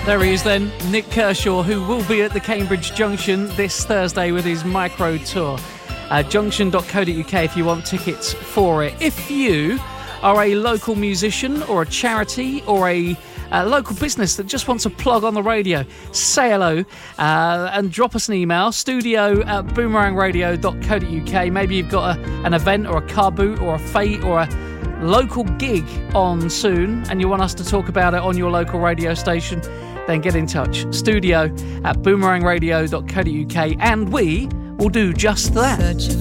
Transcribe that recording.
There he is then, Nick Kershaw, who will be at the Cambridge Junction this Thursday with his micro tour. Junction.co.uk if you want tickets for it. If you are a local musician or a charity or a local business that just wants to plug on the radio, say hello and drop us an email, studio@boomerangradio.co.uk. Maybe you've got an event or a car boot or a fete or a local gig on soon and you want us to talk about it on your local radio station, then get in touch. Studio@boomerangradio.co.uk and we will do just that.